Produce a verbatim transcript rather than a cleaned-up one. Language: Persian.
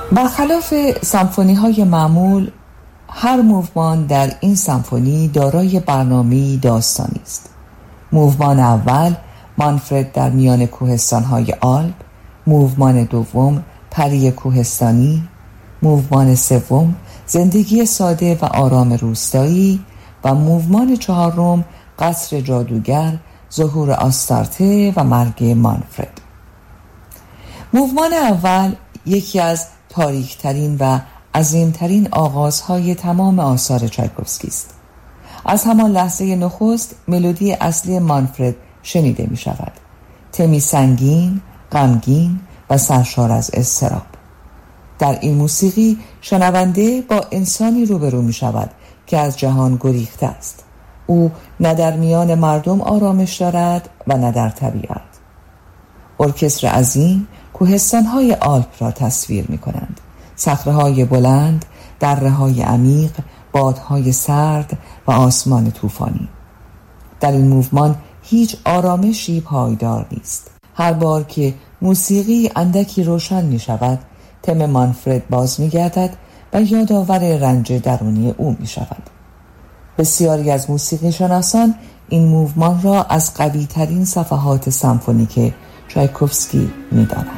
برخلاف سمفونی‌های معمول، هر موومان در این سمفونی دارای برنامه‌ای داستانی است. موومان اول، مانفرد در میان کوهستان‌های آلپ. موومان دوم، پری کوهستانی. موومان سوم، زندگی ساده و آرام روستایی. و موومان چهارم، قصر جادوگر، ظهور آستارته و مرگ مانفرد. موومان اول یکی از تاریک‌ترین و عظیم‌ترین آغازهای تمام آثار چایکوفسکی است. از همان لحظه نخست ملودی اصلی مانفرد شنیده می شود. تمی سنگین، غمگین و سرشار از اضطراب. در این موسیقی شنونده با انسانی روبرو می شود که از جهان گریخته است. او نه در میان مردم آرامش دارد و نه در طبیعت. ارکستر عظیم کوهستان‌های آلپ را تصویر می کنند. صخره‌های بلند، دره‌های عمیق، بادهای سرد و آسمان طوفانی. در این موومان هیچ آرامشی پایدار نیست. هر بار که موسیقی اندکی روشن می شود، تم مانفرد باز می گردد و یادآور رنج درونی او می شود. بسیاری از موسیقی شناسان این موومان را از قوی ترین صفحات سمفونیک چایکوفسکی می دانند.